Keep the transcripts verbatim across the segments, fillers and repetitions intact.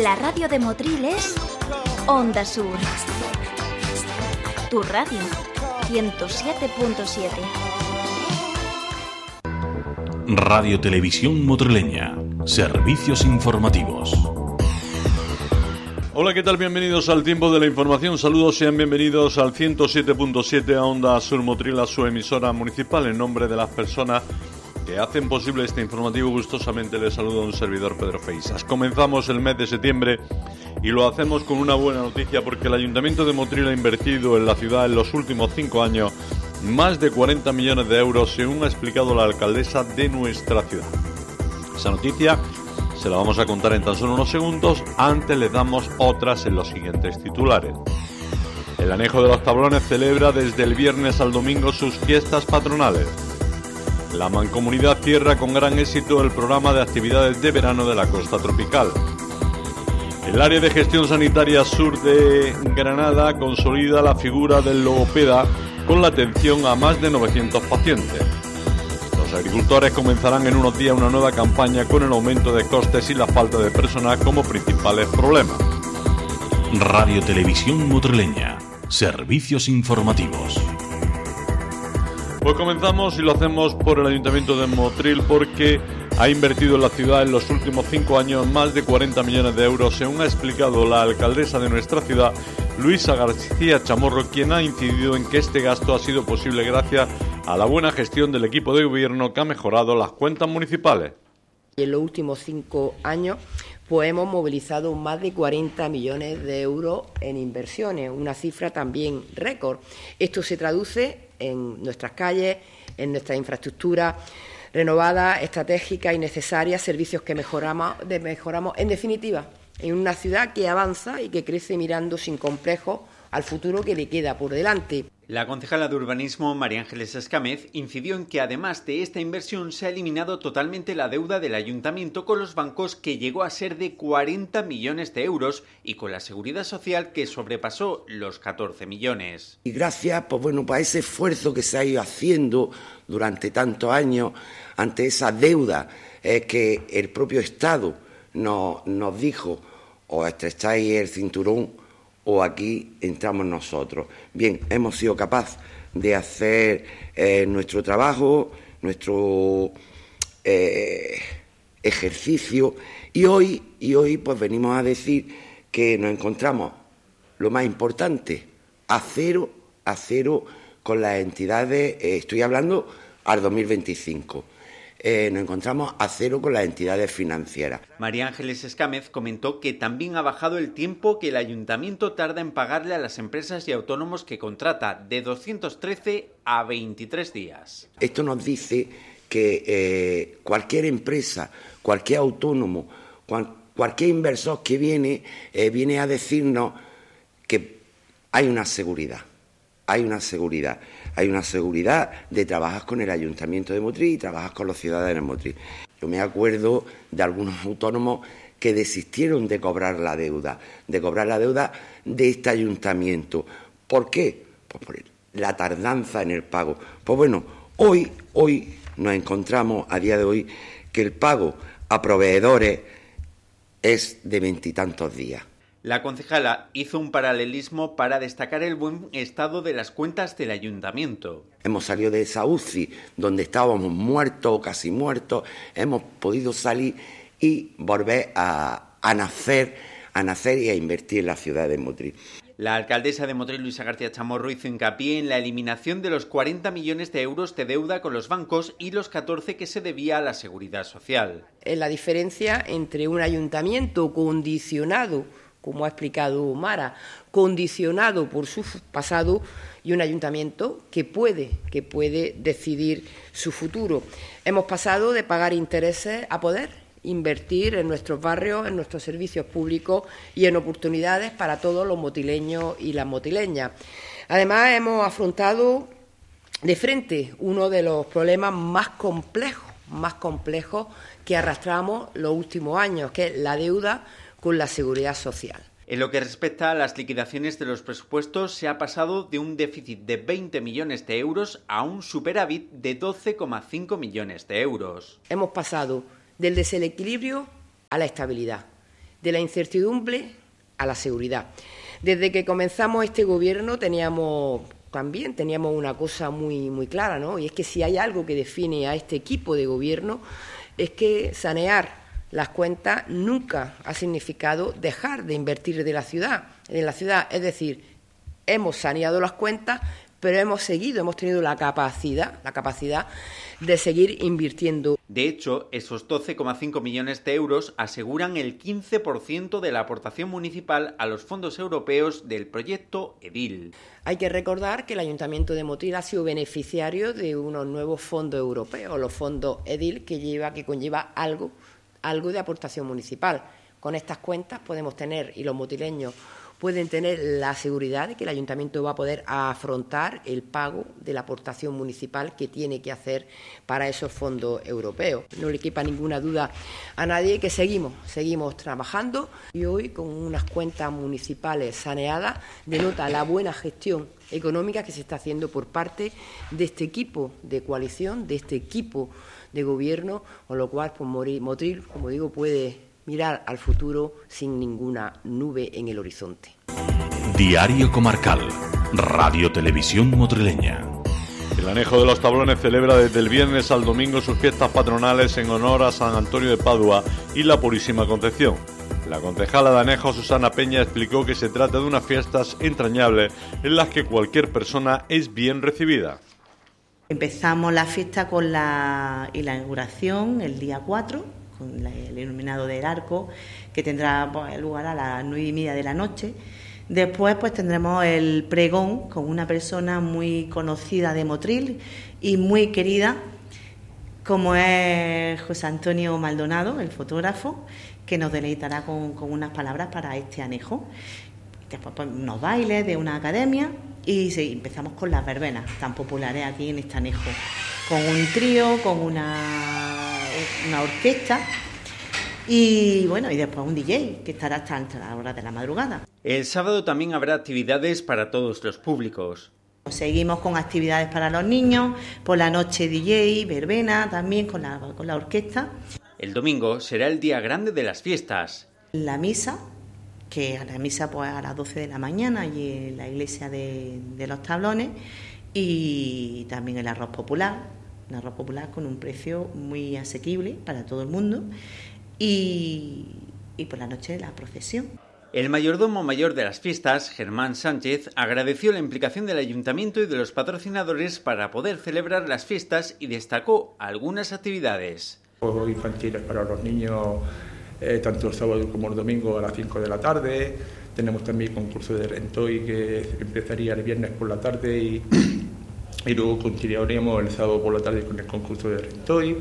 La radio de Motril es Onda Sur. Tu radio, ciento siete punto siete. Radio Televisión Motrileña. Servicios informativos. Hola, ¿qué tal? Bienvenidos al Tiempo de la Información. Saludos, sean bienvenidos al ciento siete punto siete a Onda Sur Motril, a su emisora municipal. En nombre de las personas que hacen posible este informativo, gustosamente les saluda un servidor, Pedro Feisas. Comenzamos el mes de septiembre y lo hacemos con una buena noticia, porque el Ayuntamiento de Motril ha invertido en la ciudad en los últimos cinco años más de cuarenta millones de euros, según ha explicado la alcaldesa de nuestra ciudad. Esa noticia se la vamos a contar en tan solo unos segundos. Antes les damos otras en los siguientes titulares. El Anejo de los Tablones celebra desde el viernes al domingo sus fiestas patronales. La Mancomunidad cierra con gran éxito el programa de actividades de verano de la Costa Tropical. El área de gestión sanitaria sur de Granada consolida la figura del logopeda con la atención a más de novecientos pacientes. Los agricultores comenzarán en unos días una nueva campaña con el aumento de costes y la falta de personal como principales problemas. Radio Televisión Motrileña. Servicios informativos. Pues comenzamos y lo hacemos por el Ayuntamiento de Motril, porque ha invertido en la ciudad en los últimos cinco años más de cuarenta millones de euros, según ha explicado la alcaldesa de nuestra ciudad, Luisa García Chamorro, quien ha incidido en que este gasto ha sido posible gracias a la buena gestión del equipo de gobierno, que ha mejorado las cuentas municipales. En los últimos cinco años pues hemos movilizado más de cuarenta millones de euros en inversiones, una cifra también récord. Esto se traduce en nuestras calles, en nuestra infraestructura renovada, estratégica y necesaria, servicios que mejoramos, de mejoramos, en definitiva, en una ciudad que avanza y que crece mirando sin complejos al futuro que le queda por delante. La concejala de Urbanismo, María Ángeles Escámez, incidió en que además de esta inversión se ha eliminado totalmente la deuda del ayuntamiento con los bancos, que llegó a ser de cuarenta millones de euros, y con la Seguridad Social, que sobrepasó los catorce millones. Y gracias, pues bueno, para ese esfuerzo que se ha ido haciendo durante tantos años ante esa deuda eh, que el propio Estado nos, nos dijo: o estrecháis el cinturón o aquí entramos nosotros. Bien, hemos sido capaces de hacer eh, nuestro trabajo, nuestro eh, ejercicio, y hoy, y hoy pues venimos a decir que nos encontramos, lo más importante, a cero, a cero con las entidades, eh, estoy hablando al dos mil veinticinco. Eh, nos encontramos a cero con las entidades financieras. María Ángeles Escámez comentó que también ha bajado el tiempo que el ayuntamiento tarda en pagarle a las empresas y autónomos que contrata, de doscientos trece a veintitrés días. Esto nos dice que eh, cualquier empresa, cualquier autónomo, cual, cualquier inversor que viene, eh, viene a decirnos que hay una seguridad. Hay una seguridad, hay una seguridad de trabajar con el Ayuntamiento de Motril y trabajar con los ciudadanos de Motril. Yo me acuerdo de algunos autónomos que desistieron de cobrar la deuda, de cobrar la deuda de este ayuntamiento. ¿Por qué? Pues por la tardanza en el pago. Pues bueno, hoy, hoy nos encontramos, a día de hoy, que el pago a proveedores es de veintitantos días. La concejala hizo un paralelismo para destacar el buen estado de las cuentas del ayuntamiento. Hemos salido de esa U C I, donde estábamos muertos o casi muertos, hemos podido salir y volver a, a nacer, a nacer y a invertir en la ciudad de Motril. La alcaldesa de Motril, Luisa García Chamorro, hizo hincapié en la eliminación de los cuarenta millones de euros de deuda con los bancos y los catorce que se debía a la Seguridad Social. Es la diferencia entre un ayuntamiento condicionado, como ha explicado Mara, condicionado por su pasado, y un ayuntamiento que puede, que puede decidir su futuro. Hemos pasado de pagar intereses a poder invertir en nuestros barrios, en nuestros servicios públicos y en oportunidades para todos los motileños y las motileñas. Además, hemos afrontado de frente uno de los problemas más complejos, más complejos que arrastramos los últimos años, que es la deuda con la Seguridad Social. En lo que respecta a las liquidaciones de los presupuestos, se ha pasado de un déficit de veinte millones de euros a un superávit de doce coma cinco millones de euros. Hemos pasado del desequilibrio a la estabilidad, de la incertidumbre a la seguridad. Desde que comenzamos este gobierno teníamos también teníamos una cosa muy, muy clara, ¿no? Y es que si hay algo que define a este equipo de gobierno es que sanear las cuentas nunca ha significado dejar de invertir de la ciudad, en la ciudad. Es decir, hemos saneado las cuentas, pero hemos seguido, hemos tenido la capacidad, la capacidad de seguir invirtiendo. De hecho, esos doce coma cinco millones de euros aseguran el quince por ciento de la aportación municipal a los fondos europeos del proyecto EDIL. Hay que recordar que el Ayuntamiento de Motril ha sido beneficiario de unos nuevos fondos europeos, los fondos EDIL, que lleva, que conlleva algo, algo de aportación municipal. Con estas cuentas podemos tener, y los motrileños pueden tener la seguridad de que el Ayuntamiento va a poder afrontar el pago de la aportación municipal que tiene que hacer para esos fondos europeos. No le quepa ninguna duda a nadie que seguimos, seguimos trabajando y hoy con unas cuentas municipales saneadas denota la buena gestión económica que se está haciendo por parte de este equipo de coalición, de este equipo de gobierno, con lo cual pues, Motril, como digo, puede mirar al futuro sin ninguna nube en el horizonte. Diario Comarcal, Radio Televisión Motrileña. El Anejo de los Tablones celebra desde el viernes al domingo sus fiestas patronales en honor a San Antonio de Padua y la Purísima Concepción. La concejala de Anejo, Susana Peña, explicó que se trata de unas fiestas entrañables en las que cualquier persona es bien recibida. Empezamos la fiesta con la inauguración el día cuatro, con el iluminado del arco, que tendrá pues, lugar a las nueve y media de la noche. Después pues tendremos el pregón con una persona muy conocida de Motril y muy querida, como es José Antonio Maldonado, el fotógrafo, que nos deleitará con, con unas palabras para este anejo. Después pues, unos bailes de una academia y sí, empezamos con las verbenas tan populares aquí en este anejo, con un trío, con una una orquesta y bueno, y después un D J que estará hasta, hasta la hora de la madrugada. El sábado también habrá actividades para todos los públicos. Seguimos con actividades para los niños, por la noche D J, verbena también con la, con la orquesta. El domingo será el día grande de las fiestas. La misa, que a la misa pues a las doce de la mañana y en la iglesia de, de los Tablones, y también el arroz popular. Un arroz popular con un precio muy asequible para todo el mundo y, y por la noche la procesión. El mayordomo mayor de las fiestas, Germán Sánchez, agradeció la implicación del ayuntamiento y de los patrocinadores para poder celebrar las fiestas y destacó algunas actividades. Juegos infantiles para los niños, eh, tanto el sábado como el domingo a las cinco de la tarde. Tenemos también concurso de rentoy que empezaría el viernes por la tarde y... Y luego continuaríamos el sábado por la tarde con el concurso de rentoy,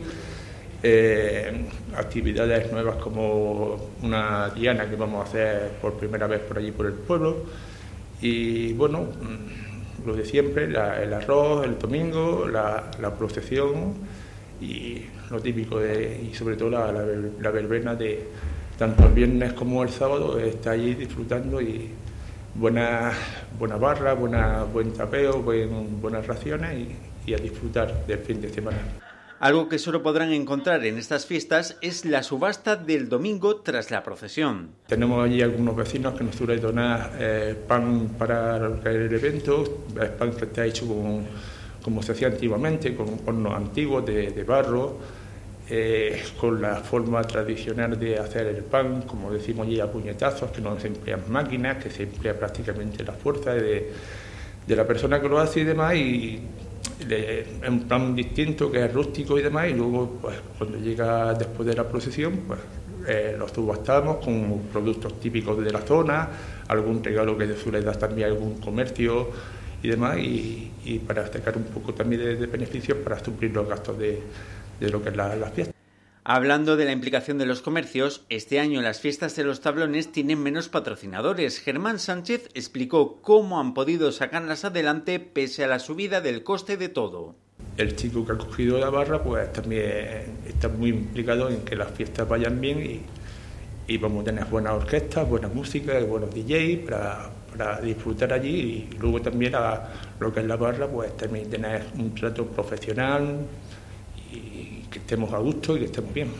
eh, actividades nuevas como una diana que vamos a hacer por primera vez por allí por el pueblo. Y bueno, lo de siempre, la, el arroz, el domingo, la, la procesión y lo típico, de, y sobre todo la, la, la verbena de tanto el viernes como el sábado, está allí disfrutando y buena, buena barra, buena, buen tapeo, buen, buenas raciones y, y a disfrutar del fin de semana. Algo que solo podrán encontrar en estas fiestas es la subasta del domingo tras la procesión. Tenemos allí algunos vecinos que nos suelen donar eh, pan para el evento, el pan que está hecho con, como se hacía antiguamente, con hornos antiguos de, de barro, eh, con la forma tradicional de hacer el pan, como decimos allí a puñetazos, que no se emplean máquinas, que se emplea prácticamente la fuerza de, de la persona que lo hace y demás, y es un plan distinto que es rústico y demás, y luego pues cuando llega después de la procesión pues eh, los subastamos con productos típicos de la zona, algún regalo que se suele dar también a algún comercio y demás, y, y para sacar un poco también de, de beneficios para suplir los gastos de, de lo que es la, la fiesta. Hablando de la implicación de los comercios, este año las fiestas de los Tablones tienen menos patrocinadores. Germán Sánchez explicó cómo han podido sacarlas adelante pese a la subida del coste de todo. El chico que ha cogido la barra pues también está muy implicado en que las fiestas vayan bien y, y vamos a tener buenas orquestas, buena música, buenos D Js para, para disfrutar allí, y luego también a lo que es la barra pues también tener un trato profesional y que estemos a gusto y que estemos bien.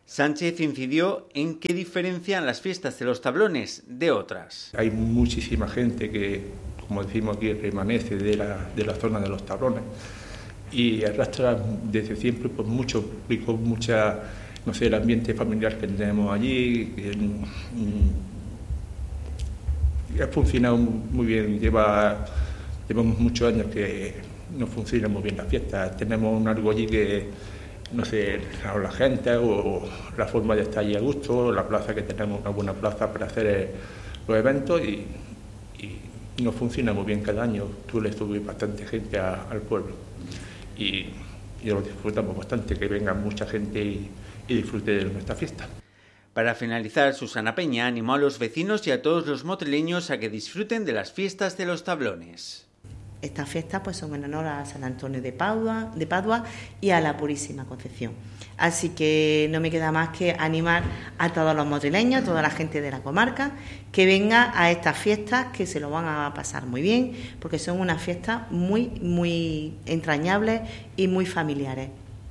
Sánchez incidió en qué diferencian las fiestas de los tablones de otras. Hay muchísima gente que, como decimos aquí, remanece de la, de la zona de los tablones y arrastra desde siempre pues, mucho público, mucha, no sé, el ambiente familiar que tenemos allí. Y ha funcionado muy bien, lleva, llevamos muchos años que no funciona muy bien la fiesta. Tenemos algo allí que, no sé, la gente o la forma de estar allí a gusto, la plaza que tenemos, una buena plaza para hacer los eventos y, y nos funciona muy bien cada año. Suele subir bastante gente a, al pueblo y, y lo disfrutamos bastante, que venga mucha gente y, y disfrute de nuestra fiesta. Para finalizar, Susana Peña animó a los vecinos y a todos los motrileños a que disfruten de las fiestas de los tablones. Estas fiestas pues, son en honor a San Antonio de Padua, de Padua y a la Purísima Concepción. Así que no me queda más que animar a todos los motrileños, a toda la gente de la comarca, que venga a estas fiestas, que se lo van a pasar muy bien, porque son unas fiestas muy, muy entrañables y muy familiares.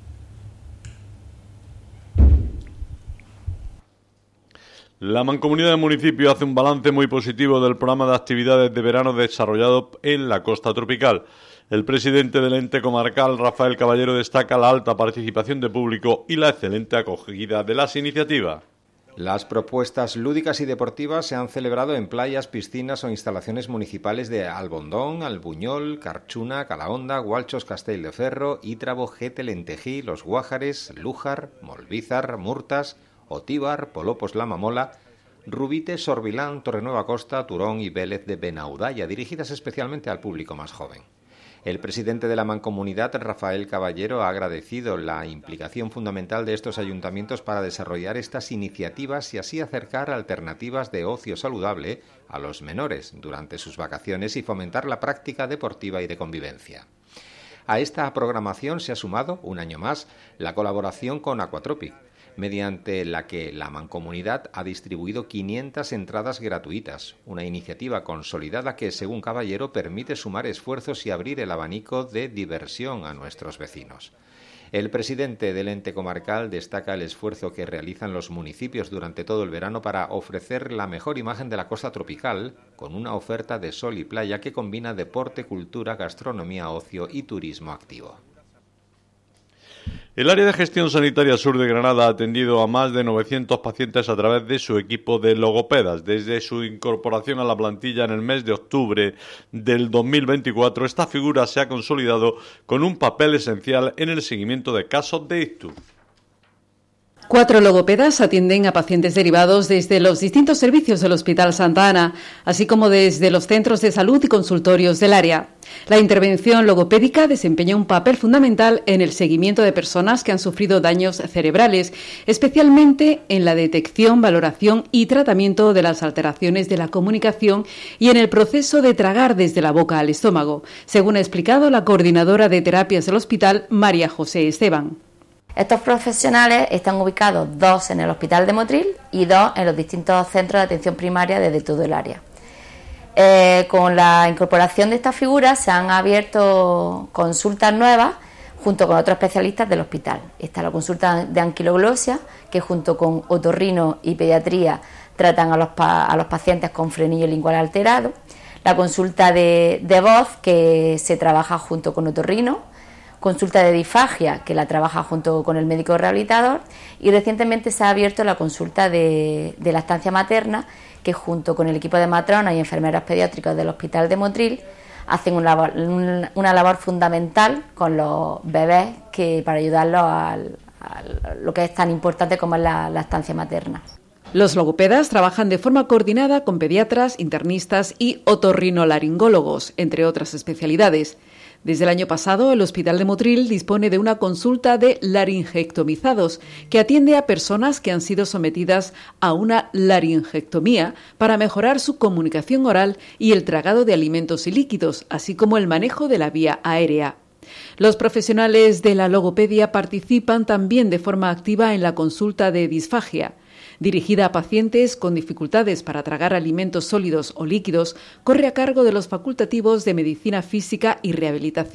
La Mancomunidad de Municipios hace un balance muy positivo del programa de actividades de verano desarrollado en la costa tropical. El presidente del ente comarcal, Rafael Caballero, destaca la alta participación de público y la excelente acogida de las iniciativas. Las propuestas lúdicas y deportivas se han celebrado en playas, piscinas o instalaciones municipales de Albondón, Albuñol, Carchuna, Calahonda, Gualchos, Castell de Ferro, Ítrabo, Gete, Lentejí, Los Guájares, Lújar, Molvízar, Murtas, Otíbar, Polopos la Mamola, Rubite, Sorbilán, Torrenueva Costa, Turón y Vélez de Benaudalla, dirigidas especialmente al público más joven. El presidente de la Mancomunidad, Rafael Caballero, ha agradecido la implicación fundamental de estos ayuntamientos para desarrollar estas iniciativas y así acercar alternativas de ocio saludable a los menores durante sus vacaciones y fomentar la práctica deportiva y de convivencia. A esta programación se ha sumado, un año más, la colaboración con Aquatropic, mediante la que la Mancomunidad ha distribuido quinientas entradas gratuitas, una iniciativa consolidada que, según Caballero, permite sumar esfuerzos y abrir el abanico de diversión a nuestros vecinos. El presidente del ente comarcal destaca el esfuerzo que realizan los municipios durante todo el verano para ofrecer la mejor imagen de la costa tropical, con una oferta de sol y playa que combina deporte, cultura, gastronomía, ocio y turismo activo. El área de gestión sanitaria sur de Granada ha atendido a más de novecientos pacientes a través de su equipo de logopedas. Desde su incorporación a la plantilla en el mes de octubre del dos mil veinticuatro, esta figura se ha consolidado con un papel esencial en el seguimiento de casos de ictus. Cuatro logopedas atienden a pacientes derivados desde los distintos servicios del Hospital Santa Ana, así como desde los centros de salud y consultorios del área. La intervención logopédica desempeña un papel fundamental en el seguimiento de personas que han sufrido daños cerebrales, especialmente en la detección, valoración y tratamiento de las alteraciones de la comunicación y en el proceso de tragar desde la boca al estómago, según ha explicado la coordinadora de terapias del hospital, María José Esteban. Estos profesionales están ubicados dos en el Hospital de Motril y dos en los distintos centros de atención primaria desde todo el área. Eh, con la incorporación de estas figuras se han abierto consultas nuevas junto con otros especialistas del hospital. Está la consulta de anquiloglosia, que junto con otorrino y pediatría tratan a los, pa- a los pacientes con frenillo lingual alterado. La consulta de, de voz, que se trabaja junto con otorrino. Consulta de disfagia, que la trabaja junto con el médico rehabilitador, y recientemente se ha abierto la consulta de, de lactancia materna, que junto con el equipo de matronas y enfermeras pediátricas del Hospital de Motril hacen una labor, una labor fundamental con los bebés que para ayudarlos a, a lo que es tan importante como es la lactancia materna. Los logopedas trabajan de forma coordinada con pediatras, internistas y otorrinolaringólogos, entre otras especialidades. Desde el año pasado, el Hospital de Motril dispone de una consulta de laringectomizados que atiende a personas que han sido sometidas a una laringectomía para mejorar su comunicación oral y el tragado de alimentos y líquidos, así como el manejo de la vía aérea. Los profesionales de la logopedia participan también de forma activa en la consulta de disfagia. Dirigida a pacientes con dificultades para tragar alimentos sólidos o líquidos, corre a cargo de los facultativos de Medicina Física y Rehabilitación.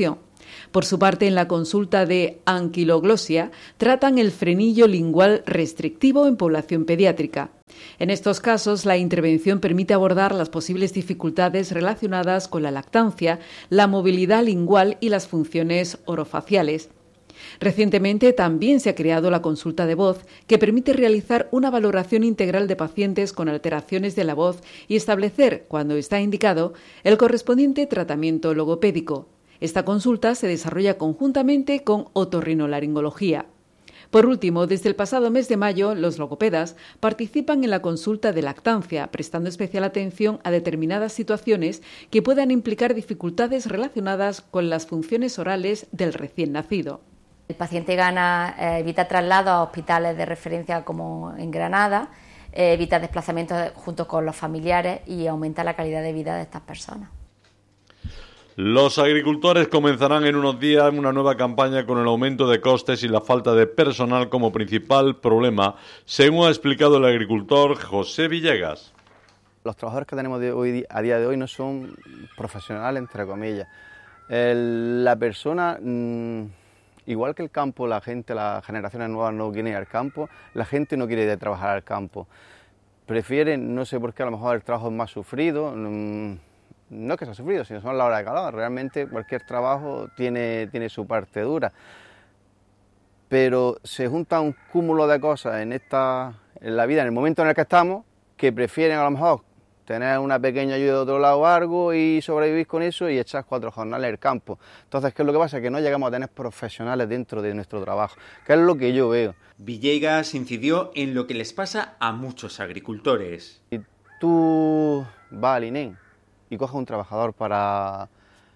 Por su parte, en la consulta de anquiloglosia, tratan el frenillo lingual restrictivo en población pediátrica. En estos casos, la intervención permite abordar las posibles dificultades relacionadas con la lactancia, la movilidad lingual y las funciones orofaciales. Recientemente también se ha creado la consulta de voz, que permite realizar una valoración integral de pacientes con alteraciones de la voz y establecer, cuando está indicado, el correspondiente tratamiento logopédico. Esta consulta se desarrolla conjuntamente con otorrinolaringología. Por último, desde el pasado mes de mayo, los logopedas participan en la consulta de lactancia, prestando especial atención a determinadas situaciones que puedan implicar dificultades relacionadas con las funciones orales del recién nacido. El paciente gana, eh, evita traslados a hospitales de referencia como en Granada, eh, evita desplazamientos junto con los familiares y aumenta la calidad de vida de estas personas. Los agricultores comenzarán en unos días una nueva campaña con el aumento de costes y la falta de personal como principal problema, según ha explicado el agricultor José Villegas. Los trabajadores que tenemos de hoy, a día de hoy no son profesionales, entre comillas. El, la persona, mmm, igual que el campo, la gente, las generaciones nuevas no quieren ir al campo, la gente no quiere ir a trabajar al campo. Prefieren, no sé por qué, a lo mejor el trabajo es más sufrido. Mmm, No es que sea sufrido, sino son la hora de calor. Realmente cualquier trabajo tiene, tiene su parte dura. Pero se junta un cúmulo de cosas en, esta, en la vida, en el momento en el que estamos, que prefieren a lo mejor tener una pequeña ayuda de otro lado o algo y sobrevivir con eso y echar cuatro jornales en el campo. Entonces, ¿qué es lo que pasa? Que no llegamos a tener profesionales dentro de nuestro trabajo, que es lo que yo veo. Villegas incidió en lo que les pasa a muchos agricultores. Y tú vas al I N E M y coges un trabajador para...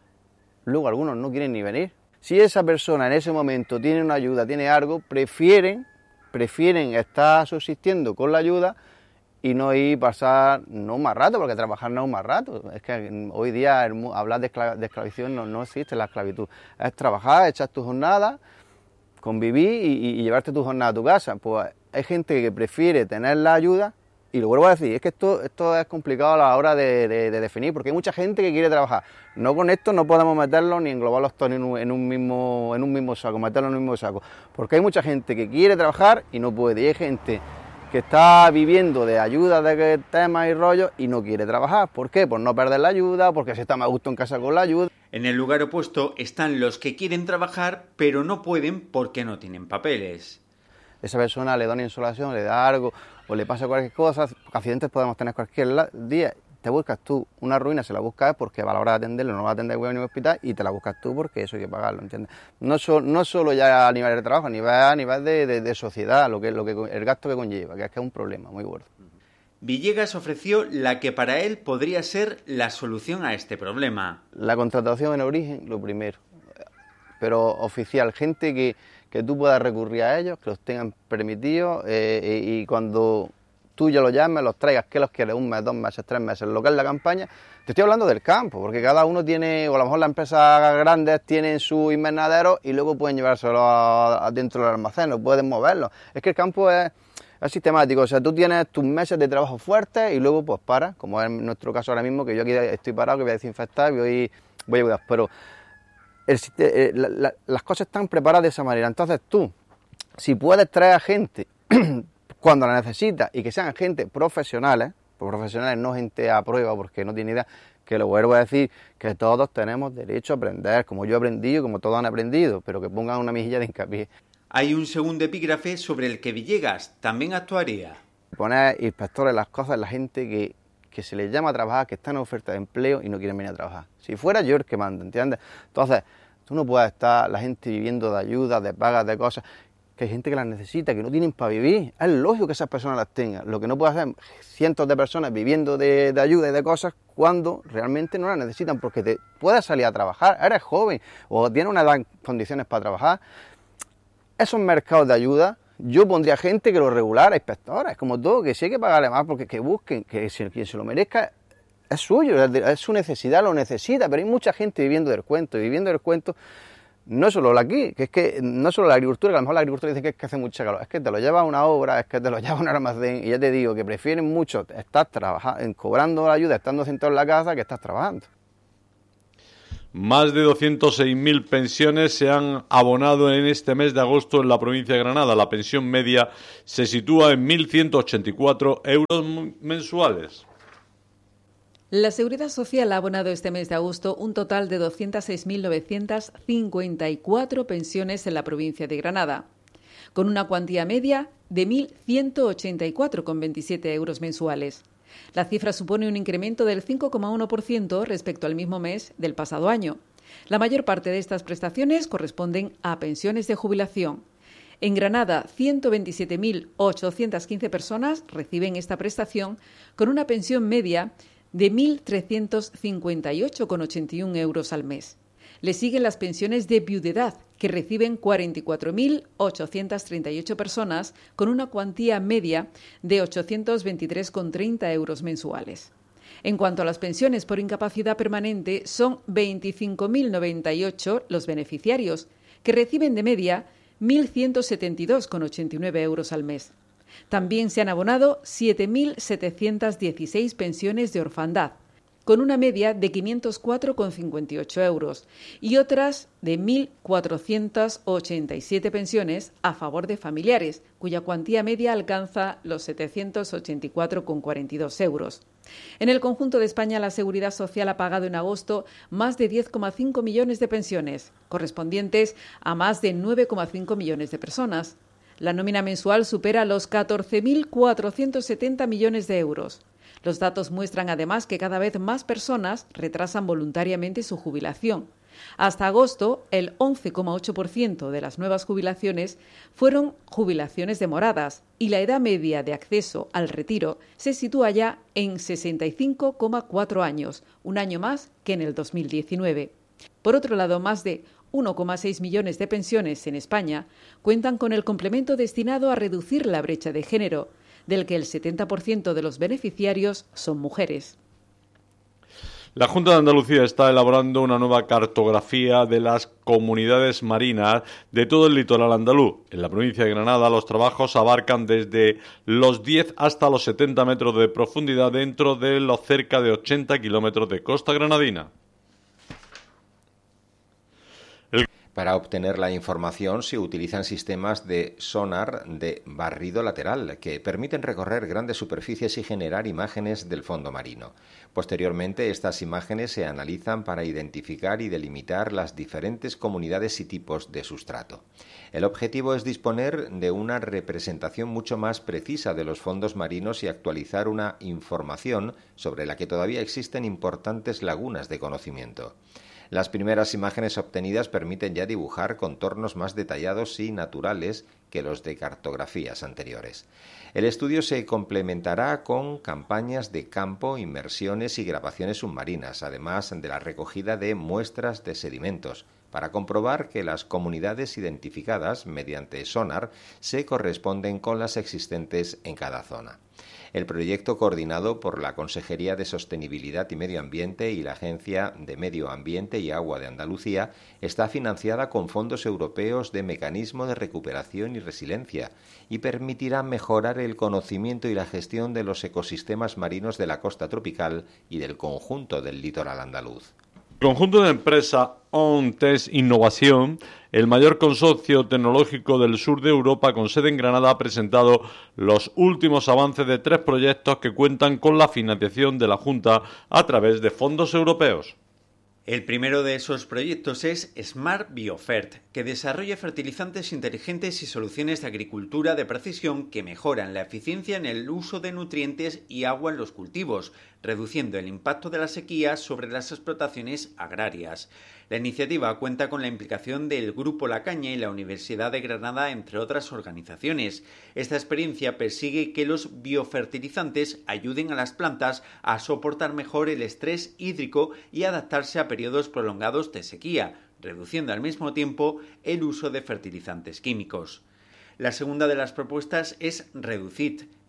Luego algunos no quieren ni venir. Si esa persona en ese momento tiene una ayuda, tiene algo, prefieren, prefieren estar subsistiendo con la ayuda y no ir pasar, no más rato, porque trabajar no es más rato. Es que hoy día el, hablar de, esclav, de esclavitud no, no existe la esclavitud. Es trabajar, echar tu jornada, convivir y, y llevarte tu jornada a tu casa. Pues hay gente que prefiere tener la ayuda. Y lo vuelvo a decir, es que esto, esto es complicado a la hora de, de, de definir, porque hay mucha gente que quiere trabajar. No con esto no podemos meterlos ni englobarlos todos en un, en un mismo, en un mismo saco, meterlos en un mismo saco. Porque hay mucha gente que quiere trabajar y no puede. Y hay gente que está viviendo de ayuda de temas y rollos y no quiere trabajar. ¿Por qué? Por no perder la ayuda, porque se está más a gusto en casa con la ayuda. En el lugar opuesto están los que quieren trabajar, pero no pueden porque no tienen papeles. Esa persona le da una insolación, le da algo o le pasa cualquier cosa, accidentes podemos tener cualquier día, te buscas tú una ruina, se la buscas porque a la hora de atenderlo no va a atender en un hospital y te la buscas tú porque eso hay que pagarlo, ¿entiendes? No, so, no solo ya a nivel de trabajo, a nivel, a nivel de, de, de sociedad, lo que, lo que, el gasto que conlleva, que es que es un problema muy gordo. Villegas ofreció la que para él podría ser la solución a este problema. La contratación en origen, lo primero, pero oficial, gente que que tú puedas recurrir a ellos, que los tengan permitidos eh, y, y cuando tú ya los llames, los traigas, que los quieres, un mes, dos meses, tres meses, lo que es la campaña, te estoy hablando del campo, porque cada uno tiene, o a lo mejor las empresas grandes tienen su invernadero y luego pueden llevárselo a, a dentro del almacén, no pueden moverlo. Es que el campo es, es sistemático, o sea, tú tienes tus meses de trabajo fuertes y luego pues paras, como es en nuestro caso ahora mismo, que yo aquí estoy parado, que voy a desinfectar, voy, voy a cuidar, pero... El, eh, la, la, las cosas están preparadas de esa manera. Entonces tú, si puedes traer a gente cuando la necesitas y que sean gente profesionales, pues profesionales no gente a prueba porque no tiene idea, que lo vuelvo a decir, que todos tenemos derecho a aprender, como yo he aprendido, como todos han aprendido, pero que pongan una mejilla de hincapié. Hay un segundo epígrafe sobre el que Villegas también actuaría. Poner inspectores las cosas, la gente que, que se les llama a trabajar, que están en oferta de empleo y no quieren venir a trabajar. Si fuera yo el que manda, ¿entiendes? Entonces, tú no puedes estar la gente viviendo de ayudas, de pagas, de cosas, que hay gente que las necesita, que no tienen para vivir. Es lógico que esas personas las tengan. Lo que no puede hacer cientos de personas viviendo de, de ayuda y de cosas cuando realmente no las necesitan, porque te puedes salir a trabajar, eres joven o tienes una edad en condiciones para trabajar. Esos mercados de ayuda, yo pondría gente que lo regulara, inspectores, como todo, que sí hay que pagarle más, porque que busquen, que si quien se lo merezca, es suyo, es su necesidad, lo necesita, pero hay mucha gente viviendo del cuento, y viviendo del cuento, no solo aquí, que es que no solo la agricultura, que a lo mejor la agricultura dice que es que hace mucha calor, es que te lo lleva a una obra, es que te lo lleva a un almacén, y ya te digo que prefieren mucho estar trabajando, cobrando la ayuda, estando sentado en la casa, que estar trabajando. Más de doscientas seis mil pensiones se han abonado en este mes de agosto en la provincia de Granada. La pensión media se sitúa en mil ciento ochenta y cuatro euros mensuales. La Seguridad Social ha abonado este mes de agosto un total de doscientas seis mil novecientas cincuenta y cuatro pensiones en la provincia de Granada, con una cuantía media de mil ciento ochenta y cuatro coma veintisiete euros mensuales. La cifra supone un incremento del cinco coma uno por ciento respecto al mismo mes del pasado año. La mayor parte de estas prestaciones corresponden a pensiones de jubilación. En Granada, ciento veintisiete mil ochocientas quince personas reciben esta prestación con una pensión media de mil trescientos cincuenta y ocho coma ochenta y uno euros al mes. Le siguen las pensiones de viudedad, que reciben cuarenta y cuatro mil ochocientas treinta y ocho personas con una cuantía media de ochocientos veintitrés coma treinta euros mensuales. En cuanto a las pensiones por incapacidad permanente, son veinticinco mil noventa y ocho los beneficiarios, que reciben de media mil ciento setenta y dos coma ochenta y nueve euros al mes. También se han abonado siete mil setecientas dieciséis pensiones de orfandad, con una media de quinientos cuatro coma cincuenta y ocho euros, y otras de mil cuatrocientas ochenta y siete pensiones a favor de familiares, cuya cuantía media alcanza los setecientos ochenta y cuatro coma cuarenta y dos euros. En el conjunto de España, la Seguridad Social ha pagado en agosto más de diez coma cinco millones de pensiones, correspondientes a más de nueve coma cinco millones de personas. La nómina mensual supera los catorce mil cuatrocientos setenta millones de euros. Los datos muestran además que cada vez más personas retrasan voluntariamente su jubilación. Hasta agosto, el once coma ocho por ciento de las nuevas jubilaciones fueron jubilaciones demoradas y la edad media de acceso al retiro se sitúa ya en sesenta y cinco coma cuatro años, un año más que en el dos mil diecinueve. Por otro lado, más de uno coma seis millones de pensiones en España cuentan con el complemento destinado a reducir la brecha de género, del que el setenta por ciento de los beneficiarios son mujeres. La Junta de Andalucía está elaborando una nueva cartografía de las comunidades marinas de todo el litoral andaluz. En la provincia de Granada los trabajos abarcan desde los diez hasta los setenta metros de profundidad dentro de los cerca de ochenta kilómetros de costa granadina. Para obtener la información se utilizan sistemas de sonar de barrido lateral que permiten recorrer grandes superficies y generar imágenes del fondo marino. Posteriormente, estas imágenes se analizan para identificar y delimitar las diferentes comunidades y tipos de sustrato. El objetivo es disponer de una representación mucho más precisa de los fondos marinos y actualizar una información sobre la que todavía existen importantes lagunas de conocimiento. Las primeras imágenes obtenidas permiten ya dibujar contornos más detallados y naturales que los de cartografías anteriores. El estudio se complementará con campañas de campo, inmersiones y grabaciones submarinas, además de la recogida de muestras de sedimentos, para comprobar que las comunidades identificadas mediante sonar se corresponden con las existentes en cada zona. El proyecto, coordinado por la Consejería de Sostenibilidad y Medio Ambiente y la Agencia de Medio Ambiente y Agua de Andalucía, está financiada con fondos europeos de Mecanismo de Recuperación y Resiliencia y permitirá mejorar el conocimiento y la gestión de los ecosistemas marinos de la costa tropical y del conjunto del litoral andaluz. El conjunto de empresa OnTest Innovación, el mayor consorcio tecnológico del sur de Europa con sede en Granada, ha presentado los últimos avances de tres proyectos que cuentan con la financiación de la Junta a través de fondos europeos. El primero de esos proyectos es Smart Biofert, que desarrolla fertilizantes inteligentes y soluciones de agricultura de precisión que mejoran la eficiencia en el uso de nutrientes y agua en los cultivos, reduciendo el impacto de la sequía sobre las explotaciones agrarias. La iniciativa cuenta con la implicación del Grupo La Caña y la Universidad de Granada, entre otras organizaciones. Esta experiencia persigue que los biofertilizantes ayuden a las plantas a soportar mejor el estrés hídrico y adaptarse a periodos prolongados de sequía, reduciendo al mismo tiempo el uso de fertilizantes químicos. La segunda de las propuestas es Reducit,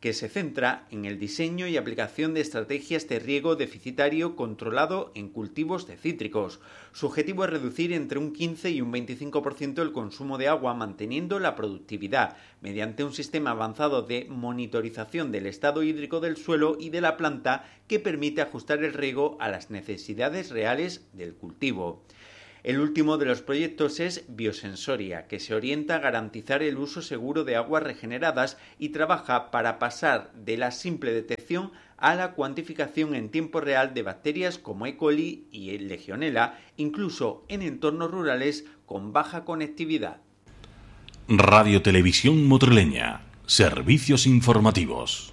que se centra en el diseño y aplicación de estrategias de riego deficitario controlado en cultivos de cítricos. Su objetivo es reducir entre un quince y un veinticinco por ciento el consumo de agua, manteniendo la productividad, mediante un sistema avanzado de monitorización del estado hídrico del suelo y de la planta que permite ajustar el riego a las necesidades reales del cultivo. El último de los proyectos es Biosensoria, que se orienta a garantizar el uso seguro de aguas regeneradas y trabaja para pasar de la simple detección a la cuantificación en tiempo real de bacterias como E. coli y Legionella, incluso en entornos rurales con baja conectividad. Radio Televisión Motrileña. Servicios informativos.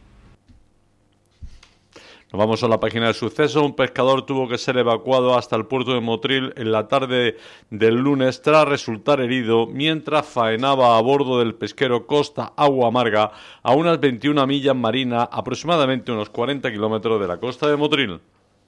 Nos vamos a la página de suceso. Un pescador tuvo que ser evacuado hasta el puerto de Motril en la tarde del lunes tras resultar herido mientras faenaba a bordo del pesquero Costa Agua Amarga a unas veintiuna millas marinas, aproximadamente unos cuarenta kilómetros de la costa de Motril.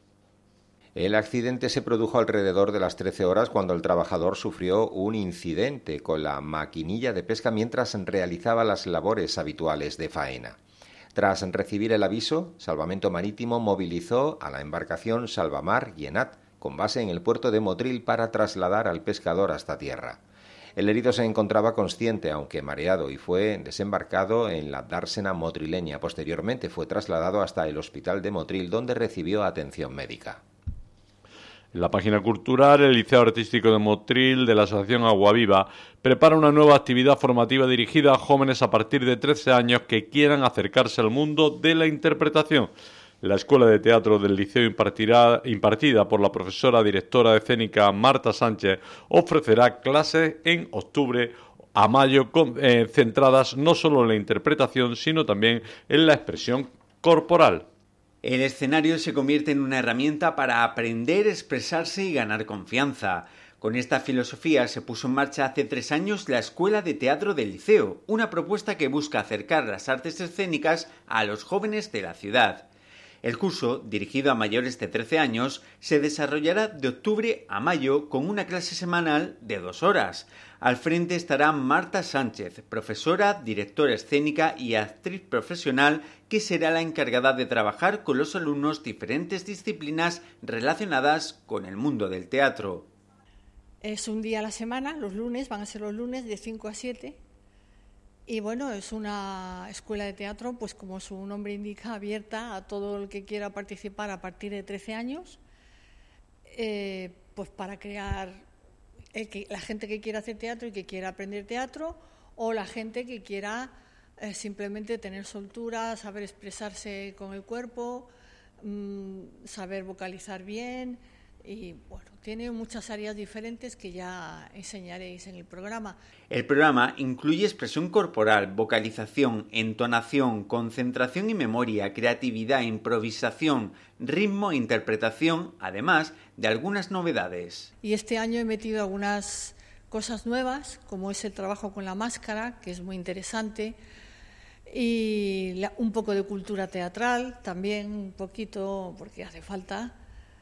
El accidente se produjo alrededor de las trece horas cuando el trabajador sufrió un incidente con la maquinilla de pesca mientras realizaba las labores habituales de faena. Tras recibir el aviso, Salvamento Marítimo movilizó a la embarcación Salvamar Yenat, con base en el puerto de Motril, para trasladar al pescador hasta tierra. El herido se encontraba consciente, aunque mareado, y fue desembarcado en la dársena motrileña. Posteriormente fue trasladado hasta el hospital de Motril, donde recibió atención médica. En la página cultural, el Liceo Artístico de Motril de la Asociación Agua Viva prepara una nueva actividad formativa dirigida a jóvenes a partir de trece años que quieran acercarse al mundo de la interpretación. La Escuela de Teatro del Liceo, impartirá, impartida por la profesora directora escénica Marta Sánchez, ofrecerá clases en octubre a mayo con, eh, centradas no solo en la interpretación, sino también en la expresión corporal. El escenario se convierte en una herramienta para aprender, expresarse y ganar confianza. Con esta filosofía se puso en marcha hace tres años la Escuela de Teatro del Liceo, una propuesta que busca acercar las artes escénicas a los jóvenes de la ciudad. El curso, dirigido a mayores de trece años, se desarrollará de octubre a mayo con una clase semanal de dos horas. Al frente estará Marta Sánchez, profesora, directora escénica y actriz profesional, que será la encargada de trabajar con los alumnos diferentes disciplinas relacionadas con el mundo del teatro. Es un día a la semana, los lunes, van a ser los lunes de cinco a siete. Y bueno, es una escuela de teatro, pues como su nombre indica, abierta a todo el que quiera participar a partir de trece años, eh, pues para crear el que, la gente que quiera hacer teatro y que quiera aprender teatro, o la gente que quiera eh, simplemente tener soltura, saber expresarse con el cuerpo, mmm, saber vocalizar bien. Y bueno, tiene muchas áreas diferentes que ya enseñaréis en el programa. El programa incluye expresión corporal, vocalización, entonación, concentración y memoria, creatividad, improvisación, ritmo e interpretación, además de algunas novedades. Y este año he metido algunas cosas nuevas, como es el trabajo con la máscara, que es muy interesante, y la, un poco de cultura teatral, también un poquito, porque hace falta.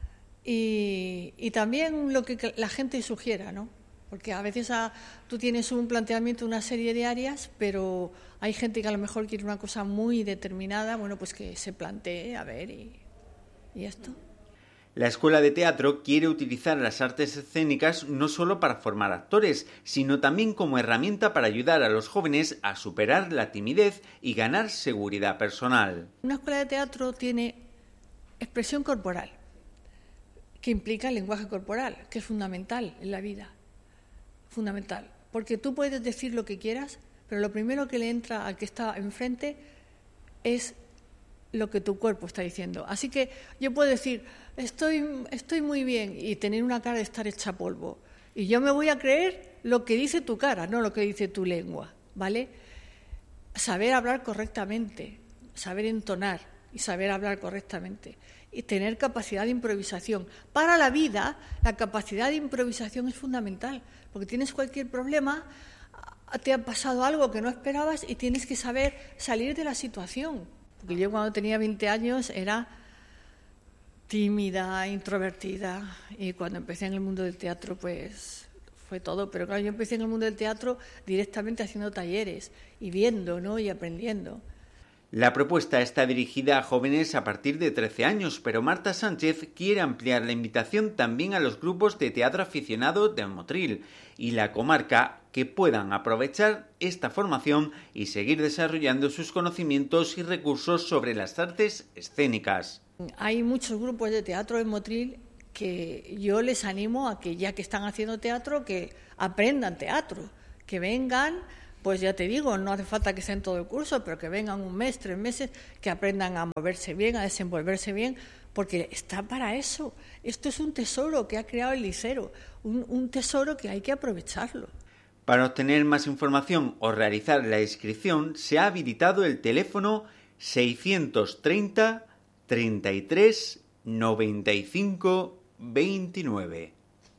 Y, y también lo que la gente sugiera, ¿no? Porque a veces a, tú tienes un planteamiento, una serie de áreas, pero hay gente que a lo mejor quiere una cosa muy determinada, bueno, pues que se plantee, a ver, y, y esto. La Escuela de Teatro quiere utilizar las artes escénicas no solo para formar actores, sino también como herramienta para ayudar a los jóvenes a superar la timidez y ganar seguridad personal. Una escuela de teatro tiene expresión corporal, que implica el lenguaje corporal, que es fundamental en la vida, fundamental, porque tú puedes decir lo que quieras, pero lo primero que le entra al que está enfrente es lo que tu cuerpo está diciendo. Así que yo puedo decir, estoy, estoy muy bien, y tener una cara de estar hecha polvo, y yo me voy a creer lo que dice tu cara, no lo que dice tu lengua, ¿vale? Saber hablar correctamente, saber entonar y saber hablar correctamente. Y tener capacidad de improvisación. Para la vida, la capacidad de improvisación es fundamental, porque tienes cualquier problema, te ha pasado algo que no esperabas y tienes que saber salir de la situación. Porque yo cuando tenía veinte años era tímida, introvertida, y cuando empecé en el mundo del teatro, pues fue todo. Pero claro, yo empecé en el mundo del teatro directamente haciendo talleres y viendo, ¿no?, y aprendiendo. La propuesta está dirigida a jóvenes a partir de trece años, pero Marta Sánchez quiere ampliar la invitación también a los grupos de teatro aficionado de Motril y la comarca que puedan aprovechar esta formación y seguir desarrollando sus conocimientos y recursos sobre las artes escénicas. Hay muchos grupos de teatro en Motril que yo les animo a que, ya que están haciendo teatro, que aprendan teatro, que vengan. Pues ya te digo, no hace falta que sean todo el curso, pero que vengan un mes, tres meses, que aprendan a moverse bien, a desenvolverse bien, porque está para eso. Esto es un tesoro que ha creado el Liceo, un, un tesoro que hay que aprovecharlo. Para obtener más información o realizar la inscripción, se ha habilitado el teléfono seiscientos treinta, treinta y tres, noventa y cinco, veintinueve.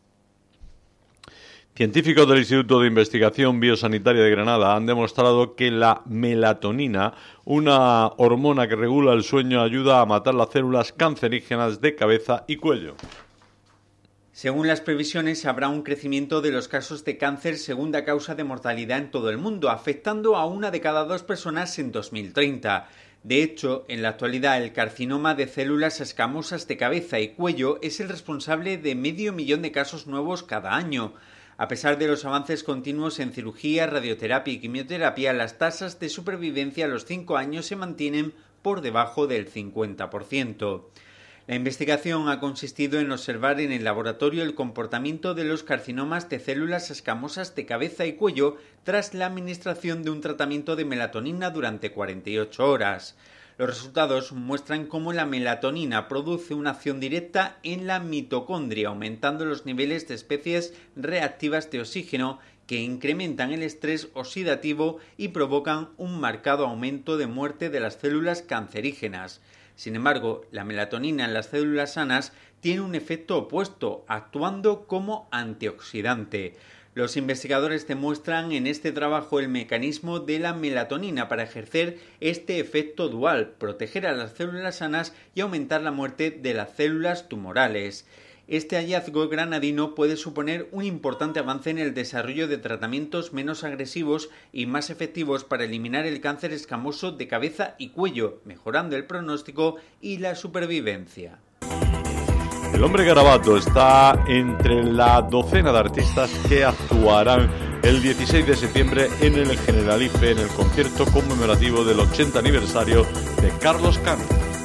Científicos del Instituto de Investigación Biosanitaria de Granada han demostrado que la melatonina, una hormona que regula el sueño, ayuda a matar las células cancerígenas de cabeza y cuello. Según las previsiones, habrá un crecimiento de los casos de cáncer, segunda causa de mortalidad en todo el mundo, afectando a una de cada dos personas en dos mil treinta. De hecho, en la actualidad, el carcinoma de células escamosas de cabeza y cuello es el responsable de medio millón de casos nuevos cada año. A pesar de los avances continuos en cirugía, radioterapia y quimioterapia, las tasas de supervivencia a los cinco años se mantienen por debajo del cincuenta por ciento. La investigación ha consistido en observar en el laboratorio el comportamiento de los carcinomas de células escamosas de cabeza y cuello tras la administración de un tratamiento de melatonina durante cuarenta y ocho horas. Los resultados muestran cómo la melatonina produce una acción directa en la mitocondria, aumentando los niveles de especies reactivas de oxígeno que incrementan el estrés oxidativo y provocan un marcado aumento de muerte de las células cancerígenas. Sin embargo, la melatonina en las células sanas tiene un efecto opuesto, actuando como antioxidante. Los investigadores demuestran en este trabajo el mecanismo de la melatonina para ejercer este efecto dual, proteger a las células sanas y aumentar la muerte de las células tumorales. Este hallazgo granadino puede suponer un importante avance en el desarrollo de tratamientos menos agresivos y más efectivos para eliminar el cáncer escamoso de cabeza y cuello, mejorando el pronóstico y la supervivencia. El Hombre Garabato está entre la docena de artistas que actuarán el dieciséis de septiembre en el Generalife en el concierto conmemorativo del ochenta aniversario de Carlos Cano.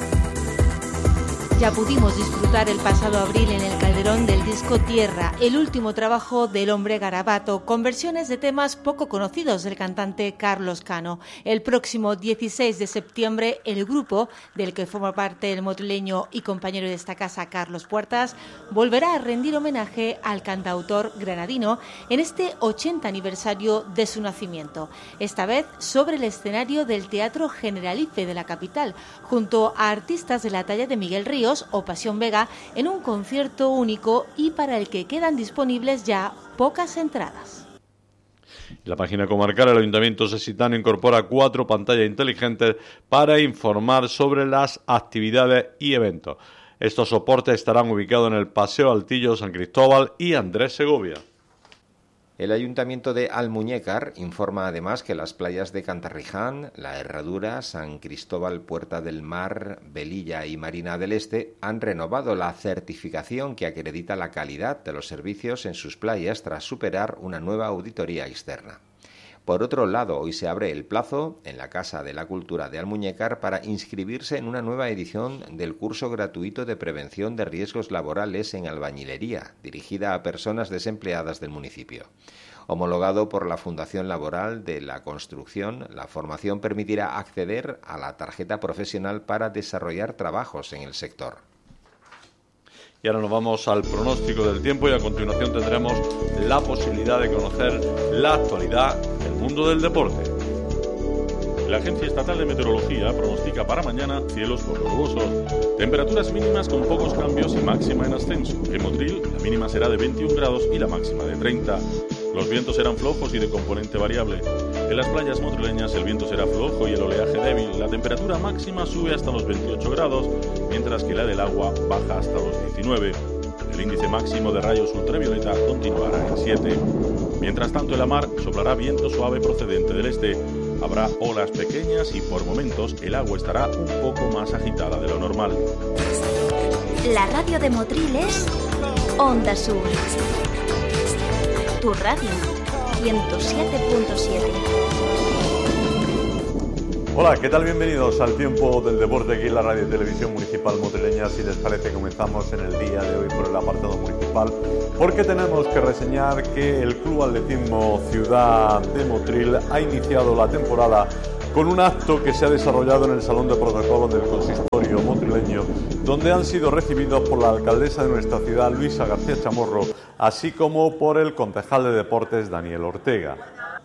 Ya pudimos disfrutar el pasado abril en el Calderón del disco Tierra, el último trabajo del Hombre Garabato, con versiones de temas poco conocidos del cantante Carlos Cano. El próximo dieciséis de septiembre, el grupo, del que forma parte el motrileño y compañero de esta casa Carlos Puertas, volverá a rendir homenaje al cantautor granadino en este ochenta aniversario de su nacimiento. Esta vez sobre el escenario del Teatro Generalife de la capital, junto a artistas de la talla de Miguel Ríos o Pasión Vega, en un concierto único y para el que quedan disponibles ya pocas entradas. La página comarcal del Ayuntamiento Sesitano incorpora cuatro pantallas inteligentes para informar sobre las actividades y eventos. Estos soportes estarán ubicados en el Paseo Altillo, San Cristóbal y Andrés Segovia. El Ayuntamiento de Almuñécar informa además que las playas de Cantarriján, La Herradura, San Cristóbal, Puerta del Mar, Velilla y Marina del Este han renovado la certificación que acredita la calidad de los servicios en sus playas tras superar una nueva auditoría externa. Por otro lado, hoy se abre el plazo en la Casa de la Cultura de Almuñécar para inscribirse en una nueva edición del curso gratuito de prevención de riesgos laborales en albañilería, dirigida a personas desempleadas del municipio. Homologado por la Fundación Laboral de la Construcción, la formación permitirá acceder a la tarjeta profesional para desarrollar trabajos en el sector. Y ahora nos vamos al pronóstico del tiempo y a continuación tendremos la posibilidad de conocer la actualidad del mundo del deporte. La Agencia Estatal de Meteorología pronostica para mañana cielos poco nubosos, temperaturas mínimas con pocos cambios y máxima en ascenso. En Motril la mínima será de veintiún grados y la máxima de treinta. Los vientos serán flojos y de componente variable. En las playas motrileñas el viento será flojo y el oleaje débil. La temperatura máxima sube hasta los veintiocho grados, mientras que la del agua baja hasta los diecinueve. El índice máximo de rayos ultravioleta continuará en siete. Mientras tanto, en la mar soplará viento suave procedente del este. Habrá olas pequeñas y por momentos el agua estará un poco más agitada de lo normal. La radio de Motril es Onda Sur. Tu radio, ciento siete punto siete. Hola, ¿qué tal? Bienvenidos al Tiempo del Deporte aquí en la Radio y Televisión Municipal Motrileña. Si les parece, comenzamos en el día de hoy por el apartado municipal, porque tenemos que reseñar que el Club Atletismo Ciudad de Motril ha iniciado la temporada con un acto que se ha desarrollado en el Salón de Protocolo del Consistorio motrileño, donde han sido recibidos por la alcaldesa de nuestra ciudad, Luisa García Chamorro, así como por el concejal de Deportes, Daniel Ortega.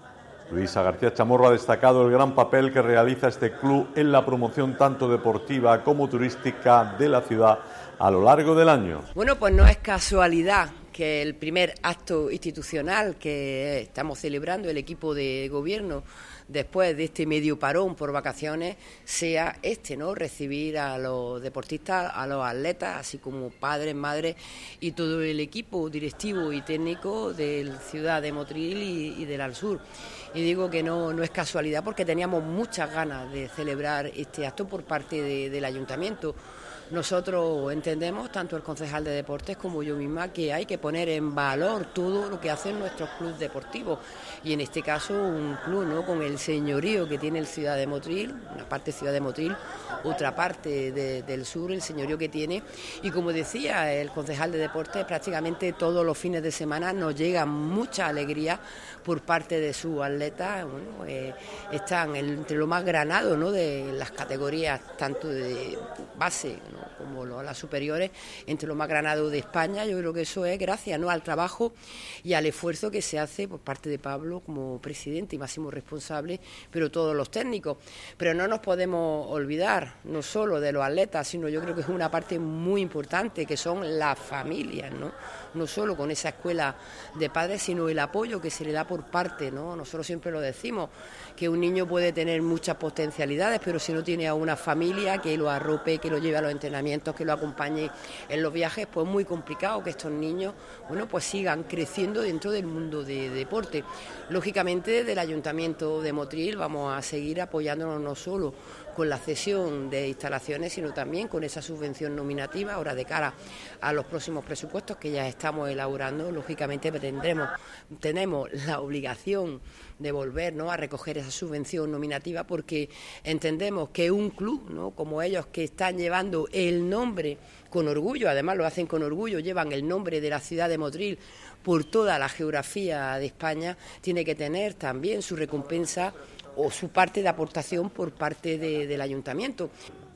Luisa García Chamorro ha destacado el gran papel que realiza este club en la promoción tanto deportiva como turística de la ciudad a lo largo del año. Bueno, pues no es casualidad que el primer acto institucional que estamos celebrando el equipo de gobierno después de este medio parón por vacaciones sea este, ¿no? Recibir a los deportistas, a los atletas, así como padres, madres y todo el equipo directivo y técnico de la ciudad de Motril y, y del Alsur. Y digo que no, no es casualidad porque teníamos muchas ganas de celebrar este acto por parte de, del ayuntamiento. Nosotros entendemos, tanto el concejal de deportes como yo misma, que hay que poner en valor todo lo que hacen nuestros clubes deportivos y en este caso un club, ¿no?, con el señorío que tiene el Ciudad de Motril, una parte Ciudad de Motril, otra parte de, del sur, el señorío que tiene, y como decía el concejal de deportes, prácticamente todos los fines de semana nos llega mucha alegría por parte de sus atletas. Bueno, eh, están entre lo más granado, ¿no?, de las categorías tanto de base, ¿no?, como las superiores, entre lo más granado de España. Yo creo que eso es gracias, ¿no?, al trabajo y al esfuerzo que se hace por parte de Pablo como presidente y máximo responsable, pero todos los técnicos. Pero no nos podemos olvidar no solo de los atletas, sino yo creo que es una parte muy importante que son las familias, ¿no? No solo con esa escuela de padres, sino el apoyo que se le da por parte, ¿no? Nosotros siempre lo decimos, que un niño puede tener muchas potencialidades, pero si no tiene a una familia que lo arrope, que lo lleve a los entrenamientos, que lo acompañe en los viajes, pues es muy complicado que estos niños, bueno, pues sigan creciendo dentro del mundo de, de deporte. Lógicamente, desde el Ayuntamiento de Motril vamos a seguir apoyándonos no solo con la cesión de instalaciones, sino también con esa subvención nominativa. Ahora, de cara a los próximos presupuestos que ya estamos elaborando, lógicamente tendremos, tenemos la obligación de volver, ¿no?, a recoger esa subvención nominativa, porque entendemos que un club, ¿no?, como ellos, que están llevando el nombre con orgullo, además lo hacen con orgullo, llevan el nombre de la ciudad de Motril por toda la geografía de España, tiene que tener también su recompensa o su parte de aportación por parte de, del ayuntamiento.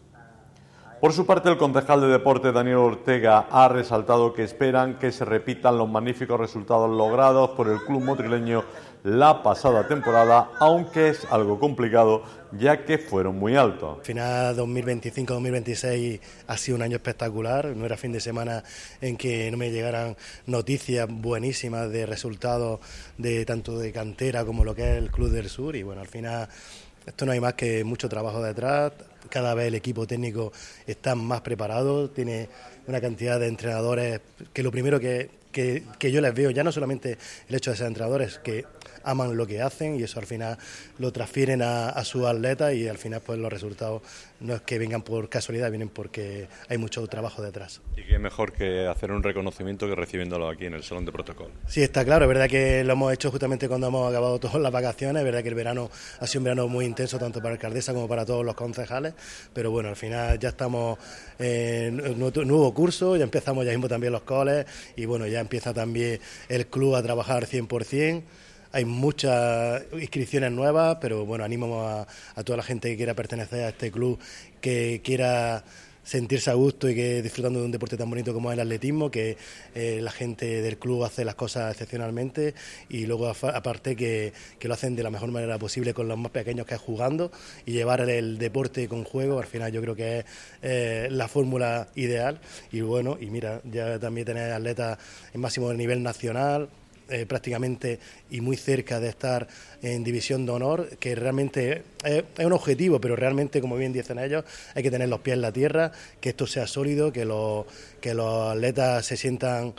Por su parte, el concejal de deporte, Daniel Ortega, ha resaltado que esperan que se repitan los magníficos resultados logrados por el club motrileño la pasada temporada, aunque es algo complicado ya que fueron muy altos. Al final dos mil veinticinco dos mil veintiséis ha sido un año espectacular, no era fin de semana en que no me llegaran noticias buenísimas de resultados de tanto de cantera como lo que es el Club del Sur, y bueno, al final esto no hay más que mucho trabajo detrás. Cada vez el equipo técnico está más preparado, tiene una cantidad de entrenadores que lo primero que, que, que yo les veo, ya no solamente el hecho de ser entrenadores, que aman lo que hacen y eso al final lo transfieren a, a sus atletas, y al final pues los resultados no es que vengan por casualidad, vienen porque hay mucho trabajo detrás. Y qué mejor que hacer un reconocimiento que recibiéndolo aquí en el Salón de Protocolo. Sí, está claro, es verdad que lo hemos hecho justamente cuando hemos acabado todas las vacaciones, es verdad que el verano ha sido un verano muy intenso tanto para la alcaldesa como para todos los concejales, pero bueno, al final ya estamos en un nuevo curso, ya empezamos ya mismo también los coles y bueno, ya empieza también el club a trabajar cien por ciento. Hay muchas inscripciones nuevas, pero bueno, animo a, a toda la gente que quiera pertenecer a este club, que quiera sentirse a gusto y que disfrutando de un deporte tan bonito como es el atletismo, que eh, la gente del club hace las cosas excepcionalmente y luego aparte que, que lo hacen de la mejor manera posible con los más pequeños, que es jugando, y llevar el deporte con juego. Al final yo creo que es eh, la fórmula ideal. Y bueno, y mira, ya también tener atletas en máximo nivel nacional, Eh, prácticamente y muy cerca de estar en división de honor, que realmente es, es un objetivo, pero realmente, como bien dicen ellos, hay que tener los pies en la tierra, que esto sea sólido, que los, que los atletas se sientan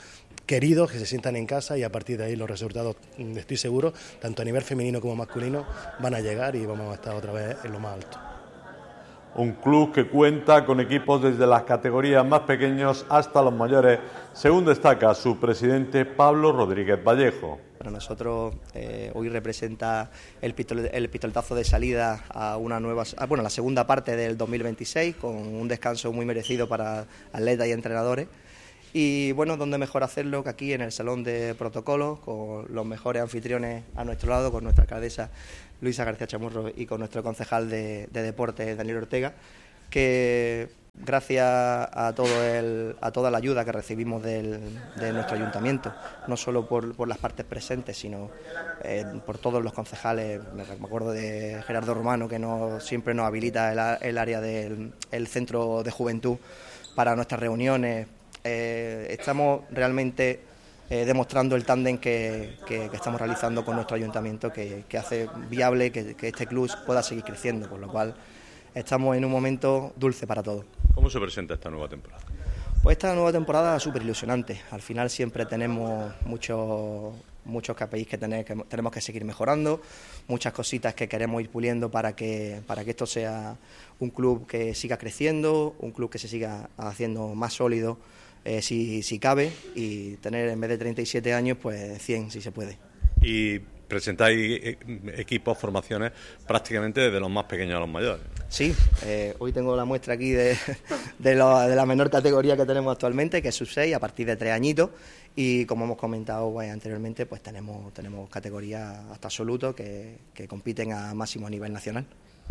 queridos, que se sientan en casa y a partir de ahí los resultados, estoy seguro, tanto a nivel femenino como masculino, van a llegar y vamos a estar otra vez en lo más alto. Un club que cuenta con equipos desde las categorías más pequeños hasta los mayores, según destaca su presidente Pablo Rodríguez Vallejo. Para nosotros eh, hoy representa el, pistol, el pistoletazo de salida a una nueva, a, bueno, la segunda parte del dos mil veintiséis, con un descanso muy merecido para atletas y entrenadores. Y bueno, ¿dónde mejor hacerlo que aquí en el Salón de Protocolos, con los mejores anfitriones a nuestro lado, con nuestra alcaldesa Luisa García Chamorro y con nuestro concejal de, de Deportes, Daniel Ortega, que gracias a, todo el, a toda la ayuda que recibimos del, de nuestro ayuntamiento, no solo por, por las partes presentes, sino eh, por todos los concejales. Me acuerdo de Gerardo Romano, que nos, siempre nos habilita el, el área del el centro de juventud para nuestras reuniones. Eh, estamos realmente eh, demostrando el tándem que, que, que estamos realizando con nuestro ayuntamiento, que, que hace viable que, que este club pueda seguir creciendo, por lo cual estamos en un momento dulce para todos. ¿Cómo se presenta esta nueva temporada? Pues esta nueva temporada es súper ilusionante. Al final siempre tenemos muchos muchos K P Is que, tener, que tenemos que seguir mejorando, muchas cositas que queremos ir puliendo para que, para que esto sea un club que siga creciendo, un club que se siga haciendo más sólido, eh, si, si cabe, y tener en vez de treinta y siete años, pues cien si se puede. Y presentáis equipos, formaciones prácticamente desde los más pequeños a los mayores. Sí, eh, hoy tengo la muestra aquí de, de, lo, de la menor categoría que tenemos actualmente, que es sub seis, a partir de tres añitos, y como hemos comentado pues, anteriormente, pues tenemos, tenemos categorías hasta absoluto que, que compiten a máximo nivel nacional.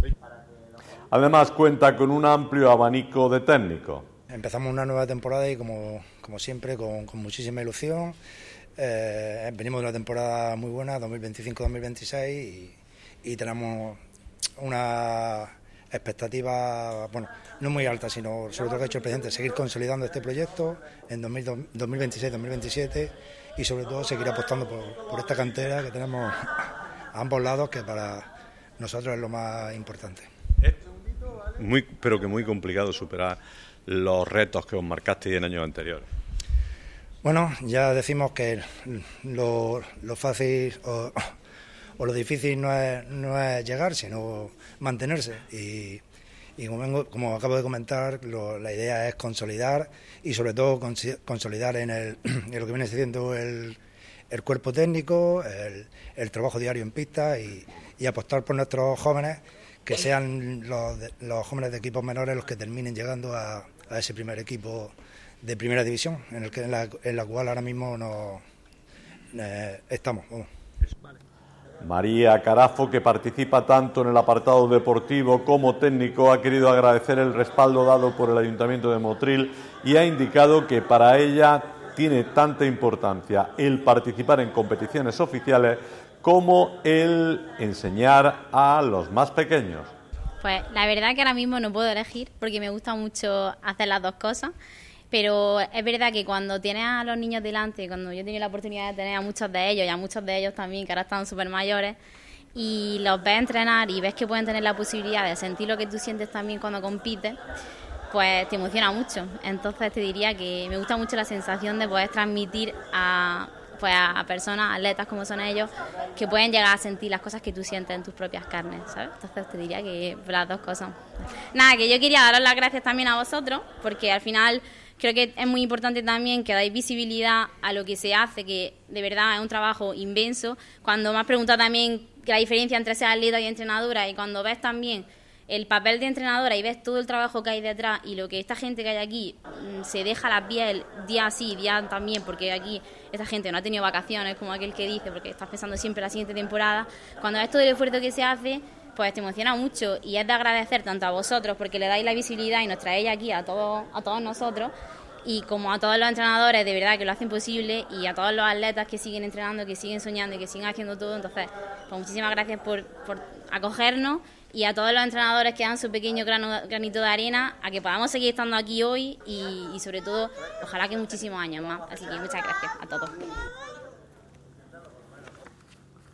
Además cuenta con un amplio abanico de técnicos. Empezamos una nueva temporada y como, como siempre con, con muchísima ilusión. Eh, venimos de una temporada muy buena, dos mil veinticinco dos mil veintiséis, y, y tenemos una expectativa, bueno, no muy alta, sino sobre todo que ha hecho el presidente, seguir consolidando este proyecto en dos mil veintiséis dos mil veintisiete y sobre todo seguir apostando por, por esta cantera que tenemos a ambos lados, que para nosotros es lo más importante. Es muy, pero que muy complicado superar los retos que os marcasteis en años anteriores. Bueno, ya decimos que lo, lo fácil o, o lo difícil no es, no es llegar, sino mantenerse. Y, y como, vengo, como acabo de comentar, lo, la idea es consolidar y sobre todo cons, consolidar en, el, en lo que viene siendo el, el cuerpo técnico, el, el trabajo diario en pista y, y apostar por nuestros jóvenes, que sean los, los jóvenes de equipos menores los que terminen llegando a, a ese primer equipo de primera división, en el que en la, en la cual ahora mismo no eh, estamos. Vamos. María Carazo, que participa tanto en el apartado deportivo como técnico, ha querido agradecer el respaldo dado por el Ayuntamiento de Motril y ha indicado que para ella tiene tanta importancia el participar en competiciones oficiales como el enseñar a los más pequeños. Pues la verdad que ahora mismo no puedo elegir porque me gusta mucho hacer las dos cosas. Pero es verdad que cuando tienes a los niños delante, cuando yo he tenido la oportunidad de tener a muchos de ellos y a muchos de ellos también, que ahora están súper mayores, y los ves entrenar y ves que pueden tener la posibilidad de sentir lo que tú sientes también cuando compites, pues te emociona mucho. Entonces te diría que me gusta mucho la sensación de poder transmitir a, pues a personas, atletas como son ellos, que pueden llegar a sentir las cosas que tú sientes en tus propias carnes, ¿sabes? Entonces te diría que las dos cosas. Nada, que yo quería daros las gracias también a vosotros, porque al final creo que es muy importante también que dais visibilidad a lo que se hace, que de verdad es un trabajo inmenso. Cuando me has preguntado también la diferencia entre ser atleta y entrenadora, y cuando ves también el papel de entrenadora y ves todo el trabajo que hay detrás y lo que esta gente que hay aquí se deja la piel día sí, día también, porque aquí esta gente no ha tenido vacaciones, como aquel que dice, porque estás pensando siempre en la siguiente temporada. Cuando ves todo el esfuerzo que se hace, pues te emociona mucho, y es de agradecer tanto a vosotros porque le dais la visibilidad y nos traéis aquí a todos, a todos nosotros, y como a todos los entrenadores de verdad que lo hacen posible, y a todos los atletas que siguen entrenando, que siguen soñando y que siguen haciendo todo. Entonces, pues muchísimas gracias por, por acogernos, y a todos los entrenadores que dan su pequeño grano, granito de arena a que podamos seguir estando aquí hoy y, y sobre todo, ojalá que muchísimos años más. Así que muchas gracias a todos.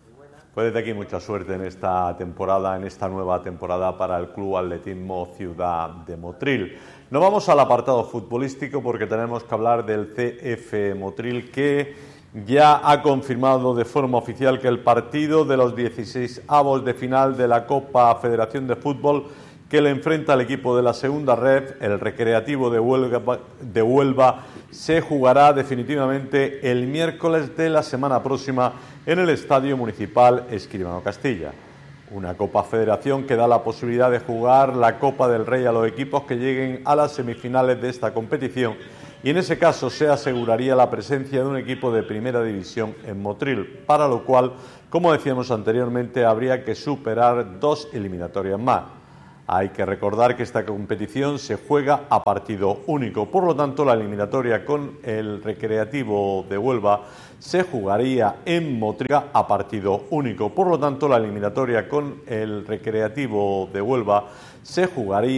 Pues desde aquí mucha suerte en esta temporada, en esta nueva temporada para el Club Atletismo Ciudad de Motril. Nos vamos al apartado futbolístico porque tenemos que hablar del C F Motril, que ya ha confirmado de forma oficial que el partido de los dieciseisavos de final de la Copa Federación de Fútbol que le enfrenta al equipo de la segunda red, el Recreativo de Huelva, de Huelva, se jugará definitivamente el miércoles de la semana próxima en el Estadio Municipal Escribano Castilla. Una Copa Federación que da la posibilidad de jugar la Copa del Rey a los equipos que lleguen a las semifinales de esta competición, y en ese caso se aseguraría la presencia de un equipo de primera división en Motril, para lo cual, como decíamos anteriormente, habría que superar dos eliminatorias más. Hay que recordar que esta competición se juega a partido único, por lo tanto la eliminatoria con el Recreativo de Huelva se jugaría en Motril a partido único, por lo tanto la eliminatoria con el Recreativo de Huelva se jugaría